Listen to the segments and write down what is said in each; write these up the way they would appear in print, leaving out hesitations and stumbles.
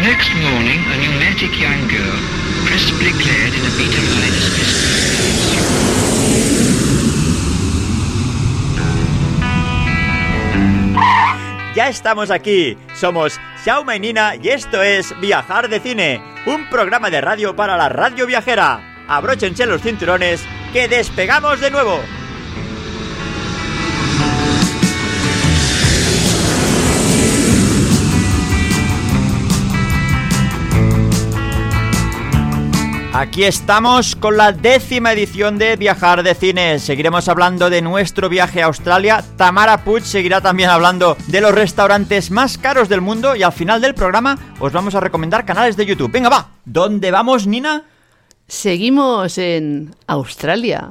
next morning, a pneumatic young girl, crisply clad in a beta-linus business. Ya estamos aquí, somos Xiaoma y Nina y esto es Viajar de Cine, un programa de radio para la radio viajera. Abróchense los cinturones, que despegamos de nuevo. Aquí estamos con la 10ª edición de Viajar de Cine. Seguiremos hablando de nuestro viaje a Australia. Tamara Puig seguirá también hablando de los restaurantes más caros del mundo. Y al final del programa os vamos a recomendar canales de YouTube. Venga, va. ¿Dónde vamos, Nina? Seguimos en Australia.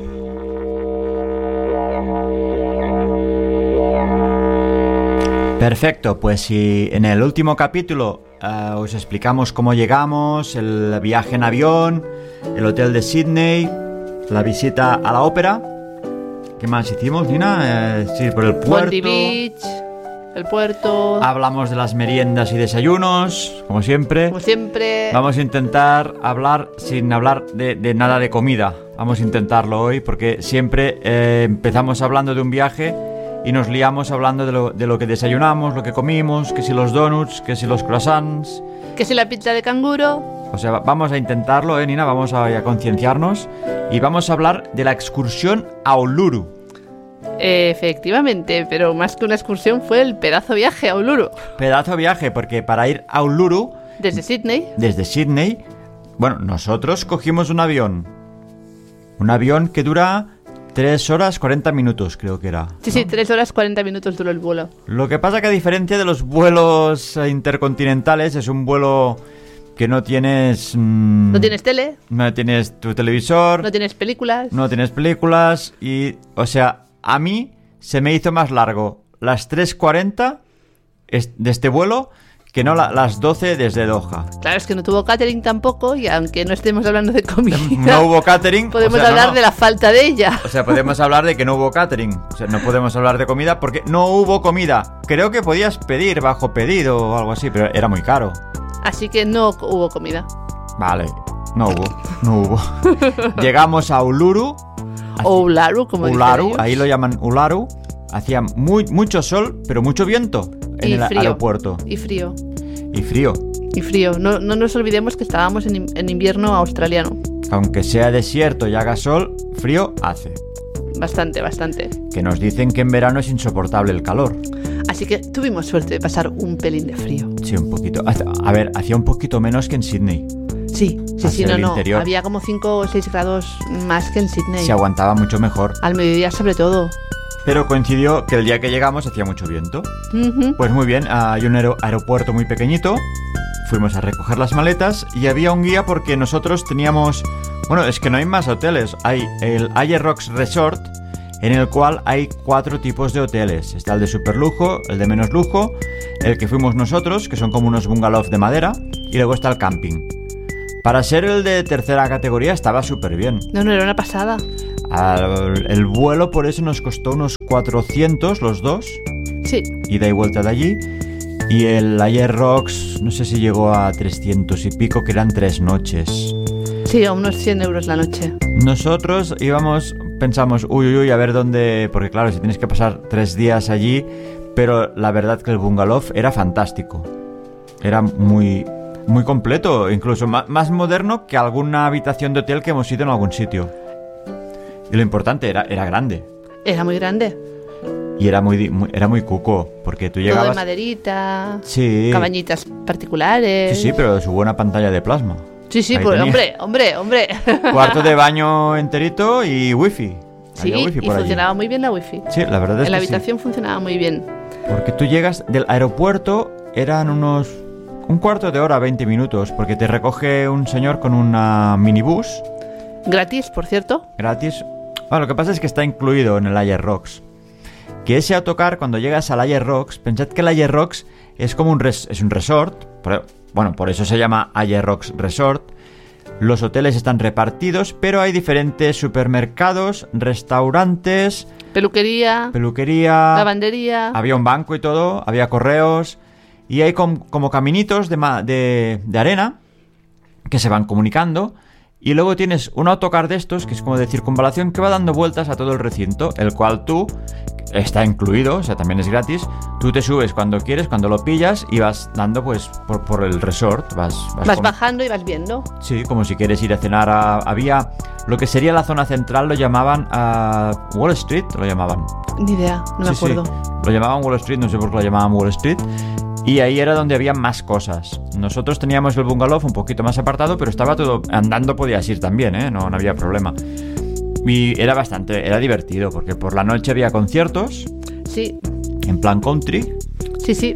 Perfecto, pues si en el último capítulo os explicamos cómo llegamos, el viaje en avión, el hotel de Sydney, la visita a la ópera. ¿Qué más hicimos, Nina? Sí, por el puerto. Bondi Beach, el puerto. Hablamos de las meriendas y desayunos, como siempre. Como siempre. Vamos a intentar hablar sin hablar de nada de comida. Vamos a intentarlo hoy porque siempre empezamos hablando de un viaje y nos liamos hablando de lo que desayunamos, lo que comimos, que si los donuts, que si los croissants, que si la pizza de canguro. O sea, vamos a intentarlo, Nina, vamos a concienciarnos y vamos a hablar de la excursión a Uluru. Efectivamente, pero más que una excursión fue el pedazo viaje a Uluru. Pedazo viaje, porque para ir a Uluru... Desde Sydney, bueno, nosotros cogimos un avión. Un avión que dura 3 horas 40 minutos, creo que era. Sí, 3 horas 40 minutos duró el vuelo. Lo que pasa que a diferencia de los vuelos intercontinentales, es un vuelo que no tienes... No tienes tele. No tienes tu televisor. No tienes películas. No tienes películas y, o sea, a mí se me hizo más largo las 3:40 de este vuelo que no las 12 desde Doha. Claro, es que no tuvo catering tampoco y aunque no estemos hablando de comida... No hubo catering. Podemos hablar de la falta de ella. O sea, podemos hablar de que no hubo catering. O sea, no podemos hablar de comida porque no hubo comida. Creo que podías pedir bajo pedido o algo así, pero era muy caro. Así que no hubo comida. Vale, no hubo. Llegamos a Uluru. O Ularu, como dicen ellos. Ahí lo llaman Ularu. Hacía mucho sol, pero mucho viento en el aeropuerto. Y frío. No nos olvidemos que estábamos en invierno australiano. Aunque sea desierto y haga sol, frío hace. Bastante. Que nos dicen que en verano es insoportable el calor. Así que tuvimos suerte de pasar un pelín de frío. Sí, un poquito. A ver, hacía un poquito menos que en Sydney. Sí, no. Había como 5 o 6 grados más que en Sydney. Se aguantaba mucho mejor. Al mediodía sobre todo. Pero coincidió que el día que llegamos hacía mucho viento. Uh-huh. Pues muy bien, hay un aeropuerto muy pequeñito. Fuimos a recoger las maletas y había un guía porque nosotros teníamos... Bueno, es que no hay más hoteles. Hay el Ayer Rocks Resort, en el cual hay 4 tipos de hoteles. Está el de superlujo, el de menos lujo, el que fuimos nosotros, que son como unos bungalows de madera, y luego está el camping. Para ser el de tercera categoría estaba súper bien. No, era una pasada. El vuelo por eso nos costó unos 400 los dos. Sí. Ida y vuelta de allí. Y el Ayer Rocks, no sé si llegó a 300 y pico, que eran 3 noches. Sí, a unos 100 euros la noche. Nosotros pensamos, uy, a ver dónde... Porque claro, si tienes que pasar 3 días allí, pero la verdad que el bungalow era fantástico. Era muy completo, incluso más moderno que alguna habitación de hotel que hemos ido en algún sitio. Y lo importante, era grande. Era muy grande. Y era muy cuco, porque tú llegabas... Todo de maderita, sí, cabañitas particulares... Sí, pero su buena pantalla de plasma. Sí, pues hombre. Cuarto de baño enterito y wifi. Sí, wifi y funcionaba muy bien la wifi. Sí, la verdad es que en la habitación funcionaba muy bien. Porque tú llegas del aeropuerto, eran unos... un cuarto de hora, 20 minutos, porque te recoge un señor con una minibús. Gratis, por cierto. Gratis. Bueno, lo que pasa es que está incluido en el Ayer Rocks. Que ese autocar, cuando llegas al Ayer Rocks, pensad que el Ayer Rocks es como es un resort. Por eso se llama Ayer Rocks Resort. Los hoteles están repartidos, pero hay diferentes supermercados, restaurantes, peluquería, lavandería, había un banco y todo, había correos. y hay como caminitos de arena que se van comunicando. Y luego tienes un autocar de estos, que es como de circunvalación, que va dando vueltas a todo el recinto, el cual tú, está incluido, o sea, también es gratis, tú te subes cuando quieres, cuando lo pillas, y vas dando pues por el resort. Vas bajando y vas viendo. Sí, como si quieres ir a cenar había lo que sería la zona central, lo llamaban Wall Street, lo llamaban. Ni idea, no me acuerdo. Sí. Lo llamaban Wall Street, no sé por qué lo llamaban Wall Street. Y ahí era donde había más cosas. Nosotros teníamos el bungalow un poquito más apartado, pero estaba todo... Andando podías ir también, ¿eh? No había problema. Y era divertido, porque por la noche había conciertos. Sí. En plan country. Sí.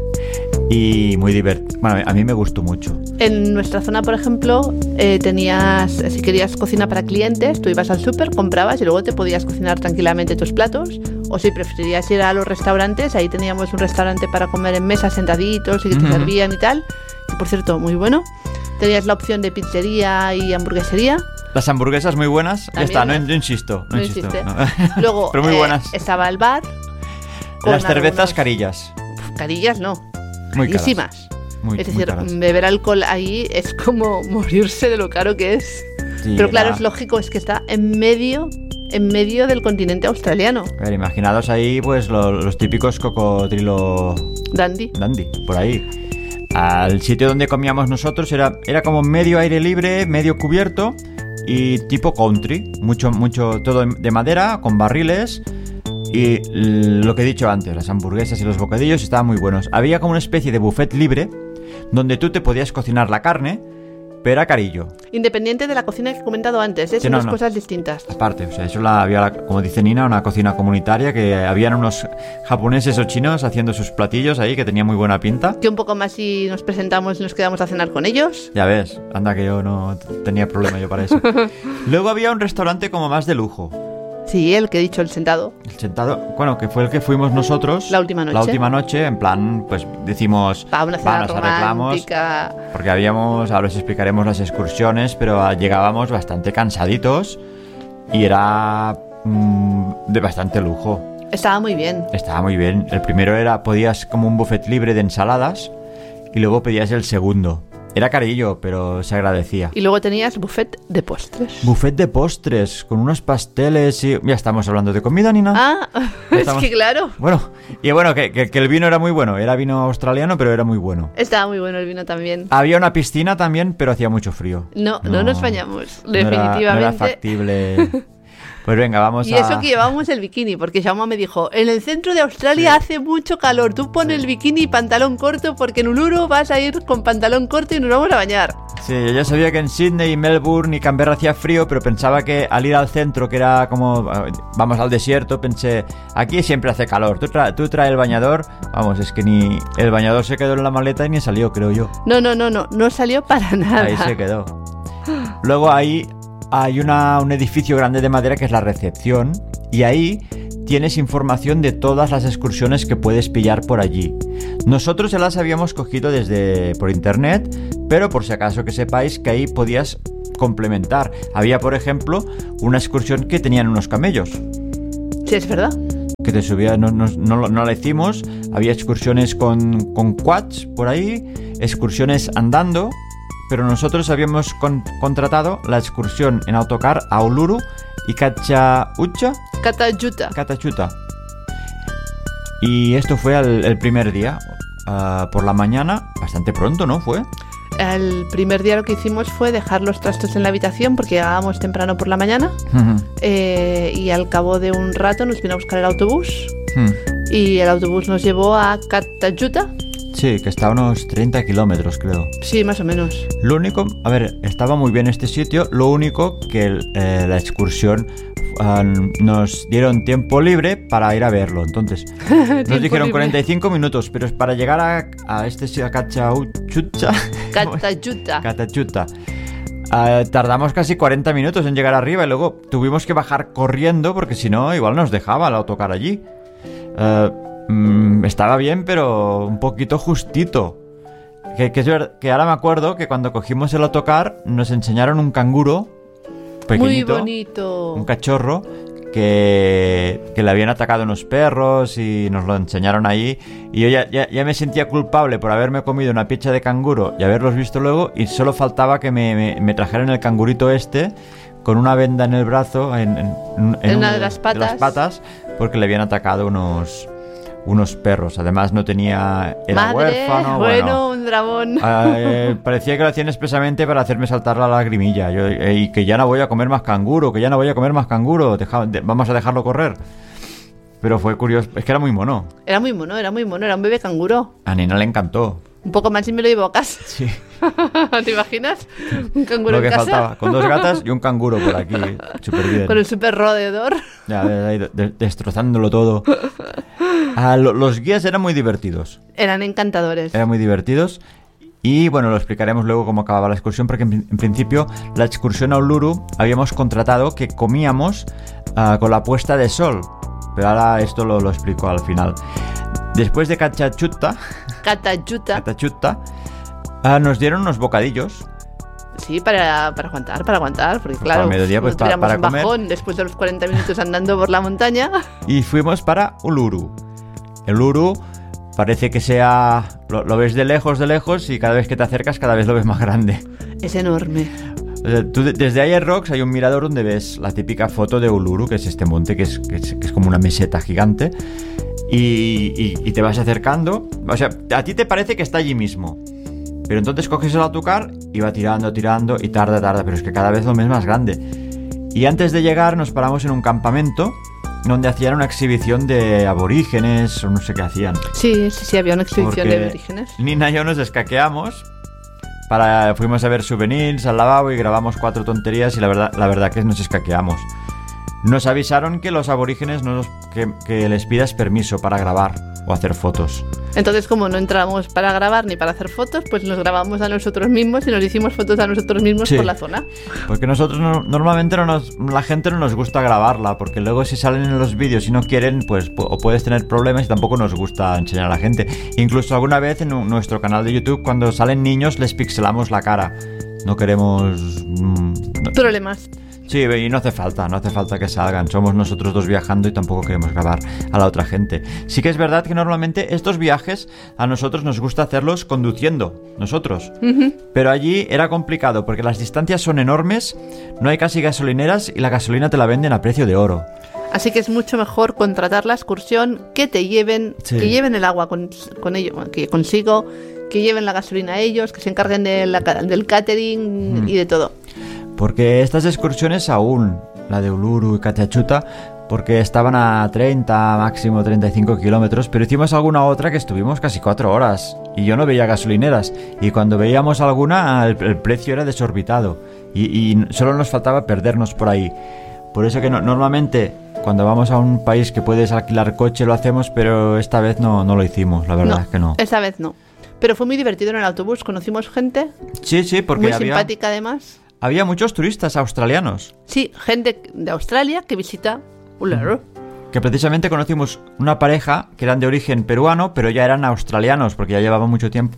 Y muy divertido. Bueno, a mí me gustó mucho. En nuestra zona, por ejemplo, tenías, si querías cocina para clientes, tú ibas al súper, comprabas y luego te podías cocinar tranquilamente tus platos. O si preferías ir a los restaurantes, ahí teníamos un restaurante para comer en mesa sentaditos y que te servían y tal. Que, por cierto, muy bueno. Tenías la opción de pizzería y hamburguesería. Las hamburguesas muy buenas. También, ya está, no insisto. No insiste. No. Luego, pero muy buenas. Estaba el bar. Las cervezas carillas. Carillas no. Muy carísimas. Muy, es decir, muy caras. Beber alcohol ahí es como morirse de lo caro que es. Sí, pero claro, es lógico, es que está en medio del continente australiano. A ver, imaginados ahí pues los típicos cocodrilo Dandy, por ahí. Al sitio donde comíamos nosotros era como medio aire libre, medio cubierto y tipo country, mucho todo de madera, con barriles. Y lo que he dicho antes, las hamburguesas y los bocadillos estaban muy buenos. Había como una especie de buffet libre donde tú te podías cocinar la carne, pero era carillo. Independiente de la cocina que he comentado antes, son dos cosas distintas. Aparte, o sea, eso había, como dice Nina, una cocina comunitaria, que habían unos japoneses o chinos haciendo sus platillos ahí, que tenía muy buena pinta. Que un poco más si nos presentamos y nos quedamos a cenar con ellos. Ya ves, anda que yo no tenía problema yo para eso. Luego había un restaurante como más de lujo. Sí, el que he dicho, el sentado. El sentado, bueno, que fue el que fuimos nosotros. La última noche, en plan, pues decimos, nos arreglamos. Porque ahora os explicaremos las excursiones, pero llegábamos bastante cansaditos y era de bastante lujo. Estaba muy bien. El primero podías como un buffet libre de ensaladas y luego pedías el segundo. Era carillo, pero se agradecía. Y luego tenías buffet de postres. Buffet de postres, con unos pasteles y... Ya estamos hablando de comida, Nina. Ah, es que claro. Bueno, que el vino era muy bueno. Era vino australiano, pero era muy bueno. Estaba muy bueno el vino también. Había una piscina también, pero hacía mucho frío. No nos bañamos, definitivamente. No era factible... Pues venga, vamos y eso que llevábamos el bikini, porque Jaume me dijo, en el centro de Australia hace mucho calor, tú pon el bikini y pantalón corto, porque en Uluru vas a ir con pantalón corto y nos vamos a bañar. Sí, yo ya sabía que en Sydney, Melbourne y Canberra hacía frío, pero pensaba que al ir al centro, que era como, vamos al desierto, pensé, aquí siempre hace calor, tú trae el bañador, vamos, es que ni el bañador se quedó en la maleta y ni salió, creo yo. No salió para nada. Ahí se quedó. Luego ahí... Hay un edificio grande de madera que es la recepción y ahí tienes información de todas las excursiones que puedes pillar por allí. Nosotros ya las habíamos cogido por internet, pero por si acaso que sepáis que ahí podías complementar. Había, por ejemplo, una excursión que tenían unos camellos. Sí, es verdad. Que te subía, no la hicimos. Había excursiones con quads por ahí, excursiones andando. Pero nosotros habíamos contratado la excursión en autocar a Uluru y Catayuta. Y esto fue el primer día, por la mañana, bastante pronto, ¿no? Fue. El primer día lo que hicimos fue dejar los trastos en la habitación porque llegábamos temprano por la mañana. Y al cabo de un rato nos vino a buscar el autobús. Y el autobús nos llevó a Catayuta. Sí, que está a unos 30 kilómetros, creo. Sí, más o menos. Lo único, a ver, estaba muy bien este sitio. Lo único que la excursión nos dieron tiempo libre para ir a verlo. Entonces, nos dijeron libre. 45 minutos, pero es para llegar a este sitio, a Catayuta. Tardamos casi 40 minutos en llegar arriba y luego tuvimos que bajar corriendo porque si no, igual nos dejaba el autocar allí. Estaba bien, pero un poquito justito. Que es verdad, que ahora me acuerdo que cuando cogimos el autocar nos enseñaron un canguro pequeñito, muy bonito, un cachorro que le habían atacado unos perros y nos lo enseñaron ahí. Y yo ya me sentía culpable por haberme comido una picha de canguro y haberlos visto luego, y solo faltaba que me trajeran el cangurito este con una venda en el brazo, en una de las patas, porque le habían atacado unos perros. Además no tenía... Era madre, huérfano. Bueno, un dragón. Parecía que lo hacían expresamente para hacerme saltar la lagrimilla. Y que ya no voy a comer más canguro, vamos a dejarlo correr. Pero fue curioso, es que era muy mono. Era muy mono, era un bebé canguro. A Nina le encantó. Un poco más y me lo llevo a casa. Sí. ¿Te imaginas? Un canguro lo que en casa. faltaba, con 2 gatas y un canguro por aquí, súper bien. Con el super roedor. Ya, destrozándolo todo. Los guías eran muy divertidos. Eran encantadores. Eran muy divertidos. Y bueno, lo explicaremos luego cómo acababa la excursión, porque en principio la excursión a Uluru habíamos contratado que comíamos con la puesta de sol. Pero ahora esto lo explico al final. Después de Catachutta, nos dieron unos bocadillos. Sí, para aguantar, porque claro, al mediodía, pues, para un comer. bajón después de los 40 minutos andando por la montaña. Y fuimos para Uluru. El Uluru parece que sea... Lo ves de lejos, y cada vez que te acercas cada vez lo ves más grande. Es enorme. Tú, desde Ayer Rocks hay un mirador donde ves la típica foto de Uluru, que es este monte que es como una meseta gigante. Y te vas acercando. O sea, a ti te parece que está allí mismo, pero entonces coges el autocar y va tirando y tarda, pero es que cada vez lo ves más grande. Y antes de llegar nos paramos en un campamento donde hacían una exhibición de aborígenes, o no sé qué hacían. Sí, había una exhibición de aborígenes. Nina y yo nos escaqueamos, fuimos a ver souvenirs al lavabo y grabamos 4 tonterías, y la verdad que nos escaqueamos. Nos avisaron que los aborígenes que les pidas permiso para grabar o hacer fotos. Entonces, como no entramos para grabar ni para hacer fotos, pues nos grabamos a nosotros mismos y nos hicimos fotos a nosotros mismos, sí, por la zona. Porque nosotros normalmente la gente no nos gusta grabarla, porque luego si salen en los vídeos y no quieren, pues o puedes tener problemas, y tampoco nos gusta enseñar a la gente. Incluso alguna vez en nuestro canal de YouTube, cuando salen niños, les pixelamos la cara. No queremos... problemas. Sí, y no hace falta que salgan. Somos nosotros 2 viajando y tampoco queremos grabar a la otra gente. Sí que es verdad que normalmente estos viajes a nosotros nos gusta hacerlos conduciendo, nosotros. Uh-huh. Pero allí era complicado porque las distancias son enormes, no hay casi gasolineras y la gasolina te la venden a precio de oro. Así que es mucho mejor contratar la excursión, que te lleven, sí, que lleven el agua con ellos, que consigo, que lleven la gasolina a ellos, que se encarguen del catering y de todo. Porque estas excursiones aún, la de Uluru y Catachutta, porque estaban a 30, máximo 35 kilómetros, pero hicimos alguna otra que estuvimos casi 4 horas y yo no veía gasolineras, y cuando veíamos alguna el precio era desorbitado y solo nos faltaba perdernos por ahí. Por eso que normalmente cuando vamos a un país que puedes alquilar coche lo hacemos, pero esta vez no lo hicimos, la verdad es que no. Esta vez no. Pero fue muy divertido en el autobús, conocimos gente. Sí, porque muy simpática además. Había muchos turistas australianos. Sí, gente de Australia que visita Uluru. Que precisamente conocimos una pareja que eran de origen peruano, pero ya eran australianos, porque ya llevaban mucho tiempo...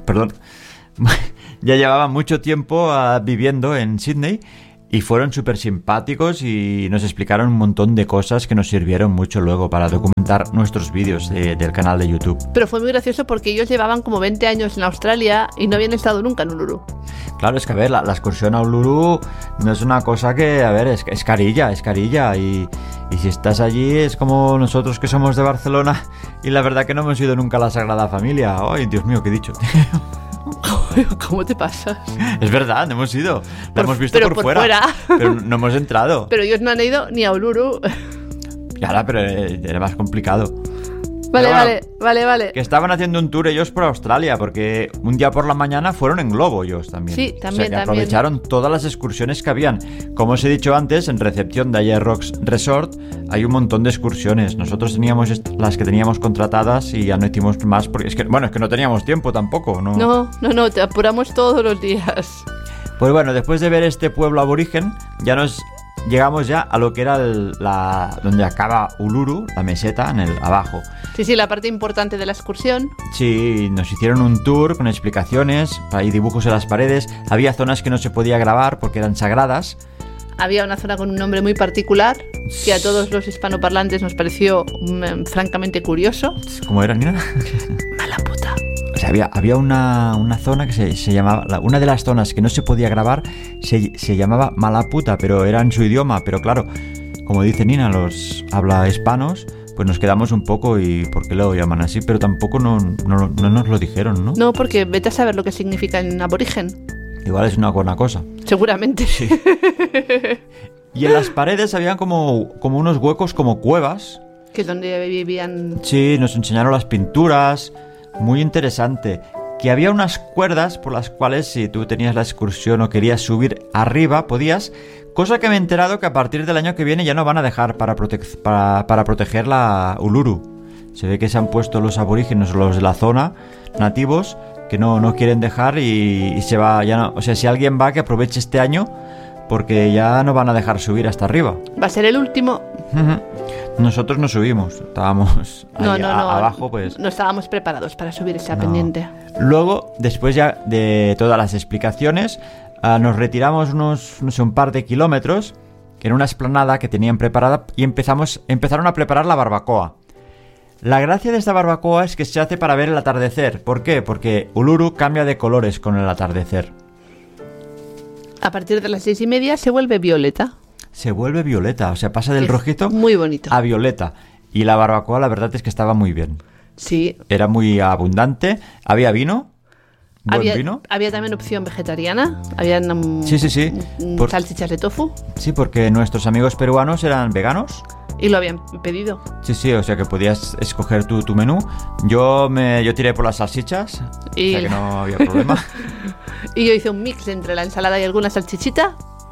ya llevaban mucho tiempo viviendo en Sydney, y fueron súper simpáticos y nos explicaron un montón de cosas que nos sirvieron mucho luego para documentar nuestros vídeos del canal de YouTube. Pero fue muy gracioso porque ellos llevaban como 20 años en Australia y no habían estado nunca en Uluru. Claro, es que a ver, la excursión a Uluru no es una cosa que, a ver, es carilla, y si estás allí es como nosotros que somos de Barcelona y la verdad que no hemos ido nunca a la Sagrada Familia. Ay, Dios mío, ¿qué he dicho? ¿Cómo te pasas? Es verdad, no hemos ido. Lo hemos visto por fuera. Pero no hemos entrado. Pero ellos no han ido ni a Uluru. Claro, pero era más complicado. Vale. Que estaban haciendo un tour ellos por Australia, porque un día por la mañana fueron en globo ellos también. Sí, también. O sea, que aprovecharon todas las excursiones que habían. Como os he dicho antes, en recepción de Ayer Rocks Resort hay un montón de excursiones. Nosotros teníamos las que teníamos contratadas y ya no hicimos más, porque es que no teníamos tiempo tampoco. No, te apuramos todos los días. Pues bueno, después de ver este pueblo aborigen, llegamos ya a lo que era donde acaba Uluru, la meseta, abajo. Sí, la parte importante de la excursión. Sí, nos hicieron un tour con explicaciones, hay dibujos en las paredes, había zonas que no se podía grabar porque eran sagradas. había una zona con un nombre muy particular que a todos los hispanoparlantes nos pareció francamente curioso. ¿Cómo era, Nina? Malaputa. O sea, había una zona que se llamaba... Una de las zonas que no se podía grabar se llamaba Malaputa, pero era en su idioma. Pero claro, como dice Nina, los habla hispanos, pues nos quedamos un poco y ¿por qué lo llaman así? Pero tampoco no nos lo dijeron, ¿no? No, porque vete a saber lo que significa en aborigen. Igual es una buena cosa. Seguramente. Sí. Y en las paredes habían como unos huecos, como cuevas. Que es donde vivían... Sí, nos enseñaron las pinturas. Muy interesante. Que había unas cuerdas por las cuales si tú tenías la excursión o querías subir arriba, podías. Cosa que me he enterado que a partir del año que viene ya no van a dejar para proteger la Uluru. Se ve que se han puesto los aborígenes, los de la zona, nativos, que no quieren dejar y se va. Ya no, o sea, si alguien va, que aproveche este año, porque ya no van a dejar subir hasta arriba. Va a ser el último. Nosotros no subimos, estábamos ahí abajo, pues. No estábamos preparados para subir esa pendiente. Luego, después ya de todas las explicaciones, nos retiramos un par de kilómetros en una explanada que tenían preparada y empezaron a preparar la barbacoa. La gracia de esta barbacoa es que se hace para ver el atardecer. ¿Por qué? Porque Uluru cambia de colores con el atardecer. A partir de las 6:30 se vuelve violeta. Se vuelve violeta, o sea, pasa del rojizo muy bonito a violeta. Y la barbacoa, la verdad es que estaba muy bien. Sí. Era muy abundante. Había vino. Vino. Había también opción vegetariana. Habían sí. salchichas de tofu. Sí, porque nuestros amigos peruanos eran veganos. Y lo habían pedido. Sí, o sea que podías escoger tu menú. Yo tiré por las salchichas, o sea que no había problema. Y yo hice un mix entre la ensalada y alguna salchichita.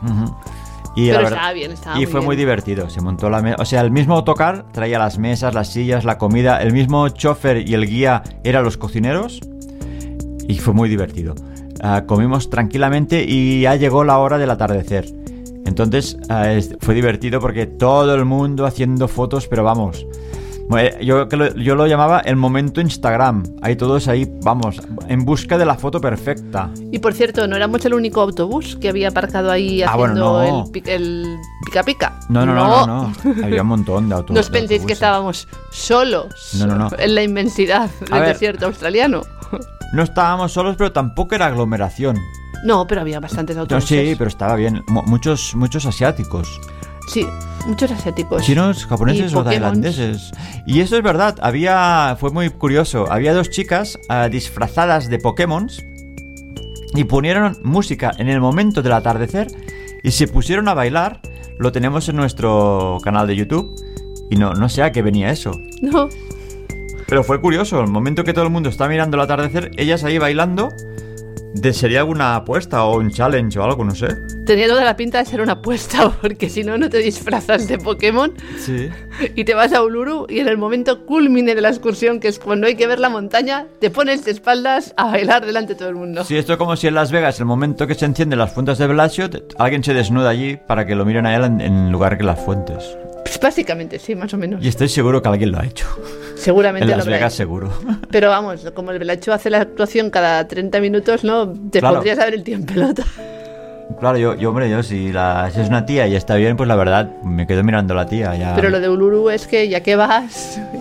Y pero estaba bien, y fue muy divertido. Se montó la mesa. O sea, el mismo autocar traía las mesas, las sillas, la comida. El mismo chofer y el guía eran los cocineros. Y fue muy divertido. Comimos tranquilamente y ya llegó la hora del atardecer. Entonces fue divertido porque todo el mundo haciendo fotos, pero vamos, yo lo llamaba el momento Instagram. Hay todos ahí, vamos, en busca de la foto perfecta. Y por cierto, no éramos el único autobús que había aparcado ahí haciendo el pica pica. No. Había un montón de autobuses. No os penséis que estábamos solos en la inmensidad del desierto australiano. No estábamos solos, pero tampoco era aglomeración. No, pero había bastantes autobuses. Sí, pero estaba bien. Muchos asiáticos. Sí, muchos asiáticos. Chinos, japoneses o tailandeses. Y eso es verdad. Fue muy curioso. Había 2 chicas disfrazadas de Pokémon y ponieron música en el momento del atardecer y se pusieron a bailar. Lo tenemos en nuestro canal de YouTube y no sé a qué venía eso. No. Pero fue curioso. El momento que todo el mundo está mirando el atardecer, ellas ahí bailando. ¿Sería alguna apuesta o un challenge o algo? No sé. Tenía toda la pinta de ser una apuesta, porque si no te disfrazas de Pokémon. Sí. Y te vas a Uluru y en el momento culmine de la excursión, que es cuando hay que ver la montaña, te pones de espaldas a bailar delante de todo el mundo. Sí, esto es como si en Las Vegas, el momento que se encienden las fuentes de Bellagio, alguien se desnuda allí para que lo miren a él en lugar que las fuentes. Pues básicamente, sí, más o menos. Y estoy seguro que alguien lo ha hecho. Seguramente en Las Vegas seguro. Pero vamos, como el Bellagio hace la actuación cada 30 minutos, ¿no? Te podrías haber el tío en pelota. Claro, yo si es una tía y está bien, pues la verdad me quedo mirando a la tía ya. Pero lo de Uluru es que ya que vas